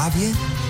Právě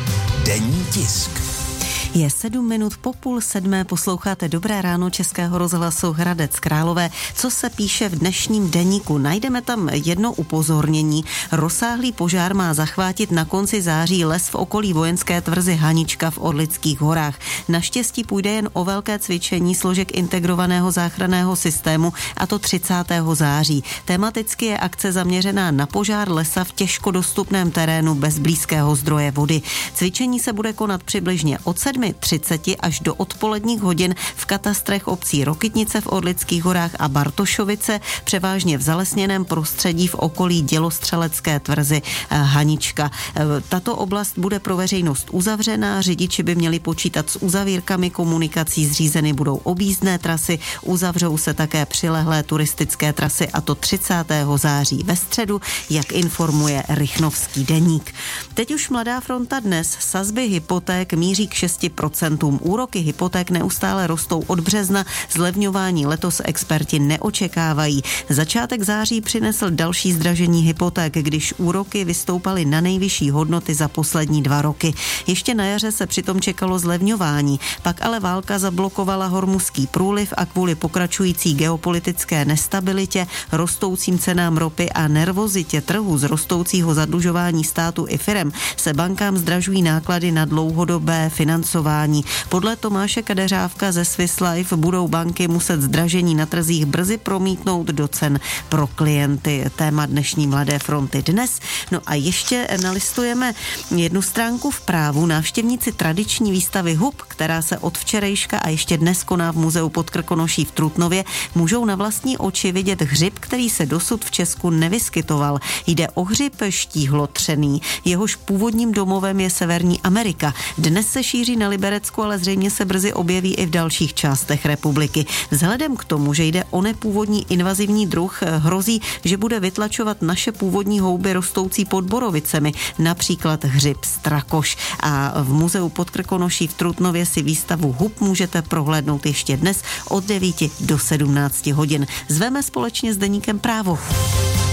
denní tisk. Je 7 minut po 6:30, posloucháte Dobré ráno Českého rozhlasu Hradec Králové. Co se píše v dnešním deníku? Najdeme tam jedno upozornění. Rozsáhlý požár má zachvátit na konci září les v okolí vojenské tvrze Hanička v Orlických horách. Naštěstí půjde jen o velké cvičení složek integrovaného záchranného systému, a to 30. září. Tematicky je akce zaměřená na požár lesa v těžko dostupném terénu bez blízkého zdroje vody. Cvičení se bude konat přibližně od 7:30 až do odpoledních hodin v katastrech obcí Rokytnice v Orlických horách a Bartošovice, převážně v zalesněném prostředí v okolí dělostřelecké tvrze Hanička. Tato oblast bude pro veřejnost uzavřená, řidiči by měli počítat s uzavírkami komunikací, zřízeny budou objízdné trasy, uzavřou se také přilehlé turistické trasy, a to 30. září ve středu, jak informuje Rychnovský deník. Teď už Mladá fronta dnes: sazby hypoték míří k 6%. Úroky hypoték neustále rostou od března, zlevňování letos experti neočekávají. Začátek září přinesl další zdražení hypoték, když úroky vystoupaly na nejvyšší hodnoty za poslední 2 roky. Ještě na jaře se přitom čekalo zlevňování, pak ale válka zablokovala Hormuzský průliv a kvůli pokračující geopolitické nestabilitě, rostoucím cenám ropy a nervozitě trhu z rostoucího zadlužování státu i firem se bankám zdražují náklady na dlouhodobé financování. Podle Tomáše Kadeřávka ze Swiss Life budou banky muset zdražení na trzích brzy promítnout do cen pro klienty. Téma dnešní Mladé fronty dnes. No a ještě nalistujeme jednu stránku v Právu. Návštěvníci tradiční výstavy hub, která se od včerejška a ještě dnes koná v muzeu pod Krkonoší v Trutnově, můžou na vlastní oči vidět hřib, který se dosud v Česku nevyskytoval. Jde o hřib štíhlotřený. Jehož původním domovem je Severní Amerika. Dnes se šíří na Liberecku, ale zřejmě se brzy objeví i v dalších částech republiky. Vzhledem k tomu, že jde o nepůvodní invazivní druh, hrozí, že bude vytlačovat naše původní houby rostoucí pod Borovicemi, například hřib strakoš. A v muzeu pod Krkonoší v Trutnově si výstavu hub můžete prohlédnout ještě dnes od 9 do 17 hodin. Zveme společně s deníkem Právo.